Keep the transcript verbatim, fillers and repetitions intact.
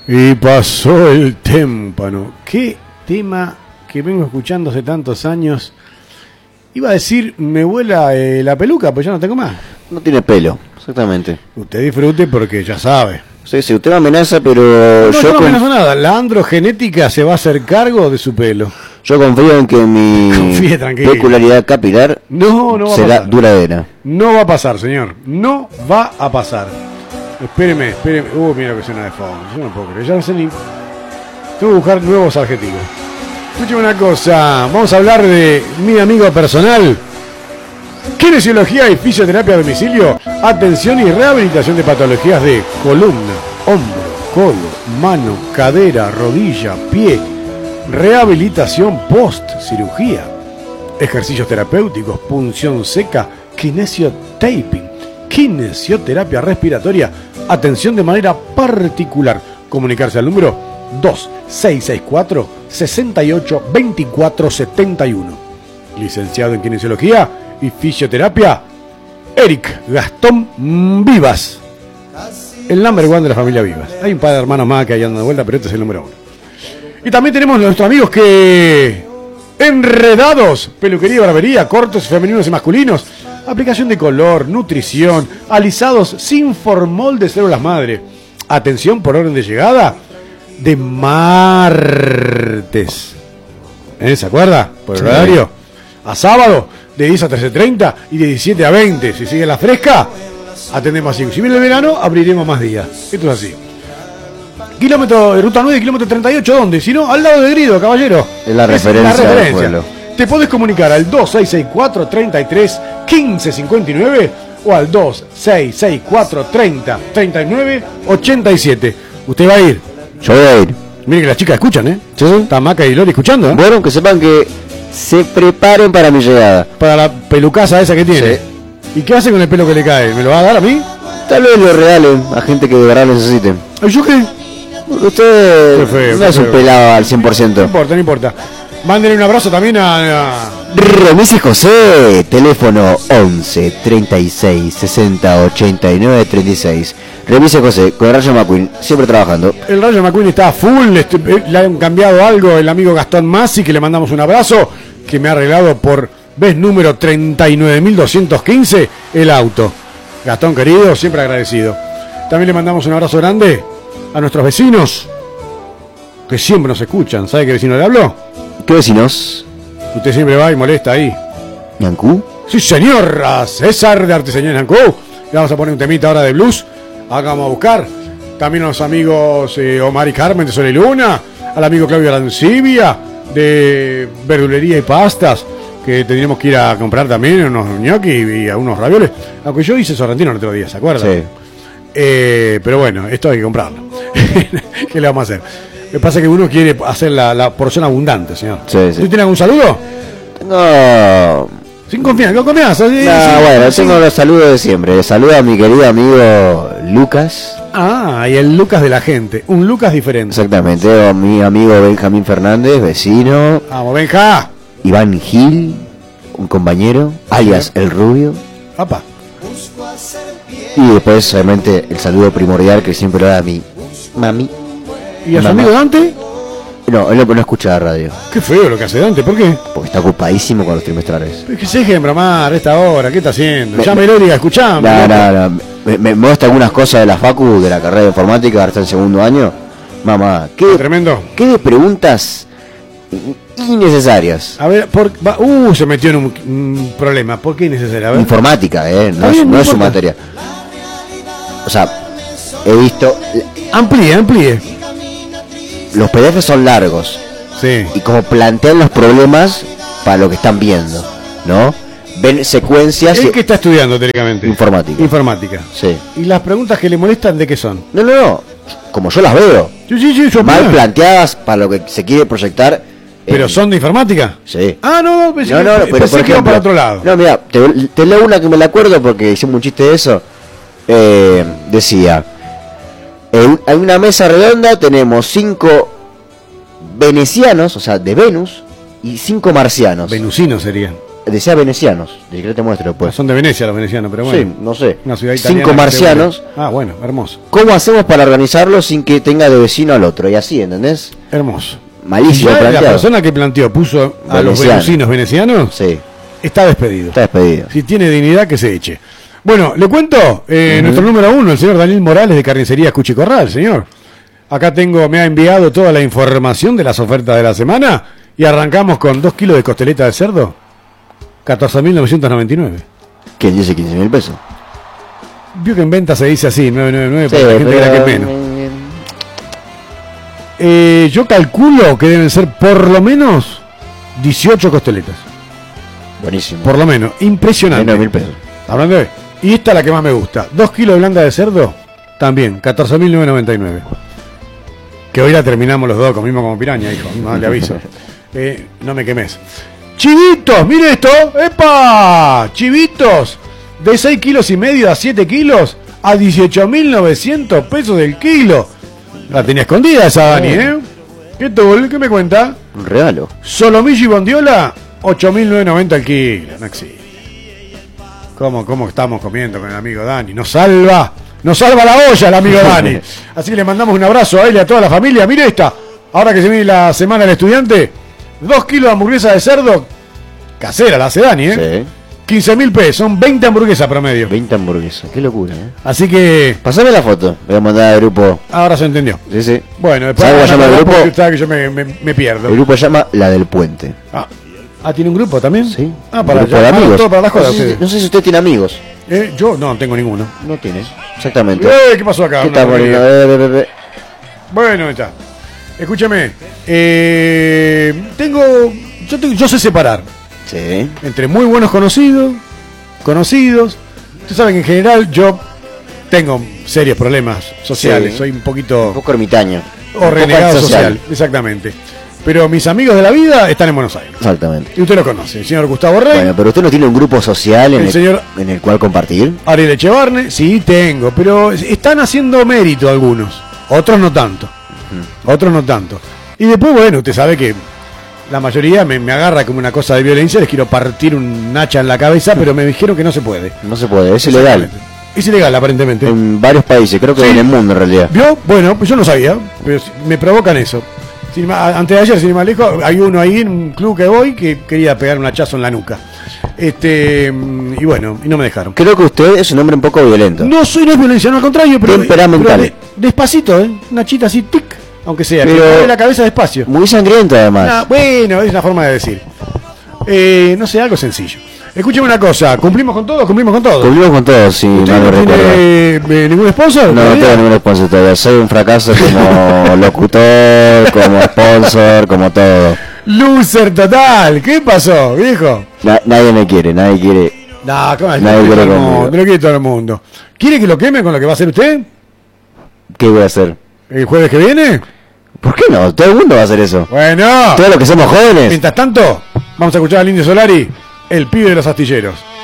Y pasó el témpano. Qué tema que vengo escuchando hace tantos años. Iba a decir, me vuela eh, la peluca, pues ya no tengo más. No tiene pelo, exactamente. Usted disfrute porque ya sabe. Sí, sí, usted me amenaza, pero No, yo, yo no con- amenazo nada. La androgenética se va a hacer cargo de su pelo. yo confío en que mi Confíe, tranquilo. peculiaridad capilar No, no va a será pasar. duradera. No va a pasar, señor. No va a pasar. Espéreme, espéreme. Uh, mira lo que suena de fondo. Yo no puedo creer. Ya no sé ni... Tengo que buscar nuevos adjetivos. Escúcheme una cosa. Vamos a hablar de mi amigo personal. Kinesiología y fisioterapia a domicilio. Atención y rehabilitación de patologías de columna, hombro, codo, mano, cadera, rodilla, pie. Rehabilitación post-cirugía. Ejercicios terapéuticos, punción seca, kinesiotaping, kinesioterapia respiratoria, atención de manera particular. Comunicarse al número dos seis seis cuatro, seis ocho, dos cuatro siete uno. Licenciado en kinesiología y fisioterapia, Eric Gastón Vivas. El number one de la familia Vivas. Hay un par de hermanos más que hay dando de vuelta, pero este es el número uno. Y también tenemos nuestros amigos que... Enredados, peluquería y barbería, cortes femeninos y masculinos, aplicación de color, nutrición, alisados sin formol de células madre. Atención por orden de llegada de martes. ¿Eh? ¿Se acuerda? Por el Sí. horario. A sábado, de diez a trece treinta y de diecisiete a veinte. Si sigue la fresca, atendemos así. Si viene el verano, abriremos más días. Esto es así. Kilómetro, ruta nueve, kilómetro treinta y ocho, ¿dónde? Si no, al lado de Grido, caballero. Es la referencia del pueblo. Te podés comunicar al dos seis seis cuatro, treinta y tres, quince cincuenta y nueve o al dos seis seis cuatro, treinta, treinta y nueve, ochenta y siete. Usted va a ir. Yo voy a ir. Mire que las chicas escuchan, ¿eh? ¿Sí? Está Maca y Lori escuchando, ¿eh? Bueno, que sepan que se preparen para mi llegada. Para la pelucaza esa que tiene. Sí. ¿Y qué hace con el pelo que le cae? ¿Me lo va a dar a mí? Tal vez lo regalen a gente que de verdad lo necesite. ¿Y yo qué? Porque usted Qué feo, no qué es un feo. pelado al cien por No ciento. importa, no importa. Mándenle un abrazo también a... a- Remise José, teléfono once, treinta y seis, sesenta, ochenta y nueve, treinta y seis. Remise José, con Rayo McQueen, siempre trabajando. El Rayo McQueen está full, este, eh, le han cambiado algo el amigo Gastón Masi, que le mandamos un abrazo, que me ha arreglado por vez número treinta y nueve mil doscientos quince el auto. Gastón querido, siempre agradecido. También le mandamos un abrazo grande a nuestros vecinos, que siempre nos escuchan. ¿Sabe qué vecino le habló? ¿Qué vecinos? Usted siempre va y molesta ahí. ¿Ñancú? Sí, señor, a César de Artesanía en Ancú. Le vamos a poner un temita ahora de blues. Acá vamos a buscar. También a los amigos eh, Omar y Carmen de Sol y Luna. Al amigo Claudio Arancibia de Verdulería y Pastas, que tendríamos que ir a comprar también unos ñoquis y a unos ravioles. Aunque yo hice sorrentino el otro día, ¿se acuerdan? Sí. Eh, pero bueno, esto hay que comprarlo. ¿Qué le vamos a hacer? Me pasa que uno quiere hacer la, la porción abundante, señor. Sí, sí. ¿Usted tiene algún saludo? Tengo... Sin confianza, con confianza. sí, Ah, sí, bueno, sí. tengo los saludos de siempre. Saludo a mi querido amigo Lucas. Ah, y el Lucas de la gente. Un Lucas diferente. Exactamente, a mi amigo Benjamín Fernández, vecino. Vamos, Benja. Iván Gil, un compañero, alias El Rubio. Papá. Y después, obviamente, el saludo primordial que siempre lo da a mi mami. ¿Y a su Mamá. amigo Dante? No, él no no escucha la radio, Qué feo lo que hace Dante, ¿por qué? porque está ocupadísimo con los trimestrales. Es que se deje de bromar a esta hora, ¿qué está haciendo? Me- Llame Lori, escuchame. No, no, no. Me, me muestra algunas cosas de la Facu, de la carrera de informática, ahora está en segundo año. Mamá, ¿qué, Tremendo. qué de preguntas innecesarias? A ver, por, va- uh, se metió en un, un problema. ¿Por qué innecesario? A ver. Informática, ¿eh? No, Está es, bien, no no es su importa. materia. O sea, he visto... Amplíe, amplíe. Los P D F son largos. Sí. Y como plantean los problemas para lo que están viendo, ¿no? Ven secuencias ¿El y- que está estudiando técnicamente? Informática. Informática. Sí. ¿Y las preguntas que le molestan de qué son? No, no, no. Como yo las veo. Sí, sí, sí, yo Mal opino. planteadas para lo que se quiere proyectar. ¿Pero en- son de informática? Sí. Ah, no, no, pensé, No, que, no, no, pero pensé por que iban ejemplo, para otro lado. No, mira, te, te leo una que me la acuerdo porque hicimos un chiste de eso. Eh, decía, en, en una mesa redonda tenemos cinco venecianos, o sea, de Venus, y cinco marcianos. Venusinos serían. decía venecianos, de que te muestro después. Son de Venecia los venecianos, pero bueno. Sí, no sé. Una ciudad italiana. Cinco marcianos. Ah, bueno, hermoso. ¿Cómo hacemos para organizarlo sin que tenga de vecino al otro? Y así, ¿entendés? Hermoso. Malísimo Ya planteado. la persona que planteó, puso a los Veneciano. venecinos venecianos, Sí, está despedido. está despedido. Si tiene dignidad, que se eche. Bueno, le cuento, eh, Ujú. nuestro número uno, el señor Daniel Morales de Carnicería Cuchicorral, señor. Acá tengo, me ha enviado toda la información de las ofertas de la semana y arrancamos con dos kilos de costeleta de cerdo, catorce mil novecientos noventa y nueve. ¿Quién dice quince mil pesos? Vio que en venta se dice así, novecientos noventa y nueve, Sí, porque la gente pero, dirá que es menos. Eh, yo calculo que deben ser por lo menos dieciocho costeletas. Buenísimo. Por lo menos, impresionante. Menos de mil pesos. Hablando de... Y esta es la que más me gusta. Dos kilos de blanda de cerdo, también, catorce mil novecientos noventa y nueve. Que hoy la terminamos los dos, comimos como piraña, hijo. No, le aviso. Eh, no me quemes. Chivitos, mire esto. ¡Epa! Chivitos de seis kilos y medio a siete kilos a dieciocho mil novecientos pesos del kilo. La tenía escondida esa Dani, ¿eh? ¿Qué tal? ¿Qué me cuenta? Un regalo. Solomillo y bondiola, ocho mil novecientos noventa el kilo. No existe. ¿Cómo, ¿Cómo estamos comiendo con el amigo Dani? Nos salva, nos salva la olla el amigo Dani. Así que le mandamos un abrazo a él y a toda la familia. Mire esta, ahora que se viene la semana del estudiante, dos kilos de hamburguesa de cerdo, casera la hace Dani, ¿eh? Sí. quince mil pesos, son veinte hamburguesas promedio. veinte hamburguesas. Qué locura, ¿eh? Así que, Pasame la foto. Voy a mandar al grupo. ahora se entendió. Sí, sí. Bueno, después ¿Sabe cómo se llama el porque grupo? usted sabe que yo me, me, me pierdo. El grupo se llama La del Puente. Ah, ah, ¿tiene un grupo también? Sí. Ah, para, Un grupo de ya- ah, amigos. todo para las no, jodas, sé si, ustedes. no sé si usted tiene amigos. Eh, yo no tengo ninguno. No tiene. Exactamente. Eh, ¿Qué pasó acá? ¿Qué Una está poniendo? porquería. Eh, eh, eh, eh. Bueno, ahí está. Escúchame. Eh, tengo, yo tengo, yo sé separar Sí. entre muy buenos conocidos, conocidos. Ustedes saben que en general yo tengo serios problemas sociales. Sí. Soy un poquito Un poco ermitaño. o Un poco renegado social. antisocial. Exactamente. Pero mis amigos de la vida están en Buenos Aires. Exactamente. Y usted lo conoce. El señor Gustavo Rey, Bueno, pero usted no tiene un grupo social en El el, señor- en el cual compartir. Ariel Echevarne, sí tengo, pero están haciendo mérito algunos, otros no tanto, otros no tanto. Y después, bueno, usted sabe que la mayoría me, me agarra como una cosa de violencia, les quiero partir un hacha en la cabeza, pero me dijeron que no se puede. No se puede, es ilegal. Exactamente. Es ilegal, aparentemente. En varios países, creo que Sí. en el mundo en realidad. ¿Vio? Bueno, pues yo no sabía, pero si- me provocan eso. Sin ma- antes de ayer, sin ir más lejos, hay uno ahí en un club que voy que quería pegar un hachazo en la nuca. Este, mm, y bueno, y no me dejaron. Creo que usted es un hombre un poco violento. No soy, no es violencia, no al contrario, pero, Temperamental. pero de- despacito, ¿eh? Una chita así, tic, aunque sea, Pero- que mueve la cabeza despacio. Muy sangriento además. Ah, bueno, es una forma de decir. Eh, no sé, algo sencillo. Escúcheme una cosa, ¿cumplimos con todo? ¿Cumplimos con todo? Cumplimos con todo, si ¿Usted mal no no recuerdo. tiene eh, ningún sponsor? No, no todavía? tengo ningún sponsor todavía. Soy un fracaso como locutor, como sponsor, como todo. Loser total, ¿qué pasó, viejo? Na- nadie me quiere, nadie quiere. No, ¿cómo es? Nadie Lo quiere quiere todo el conmigo. mundo, lo quiere todo el mundo. ¿Quiere que lo queme con lo que va a hacer usted ¿Qué voy a hacer? el jueves que viene? ¿Por qué no? Todo el mundo va a hacer eso. Bueno, Todos los que somos jóvenes. mientras tanto, vamos a escuchar al Indio Solari, el pibe de los astilleros.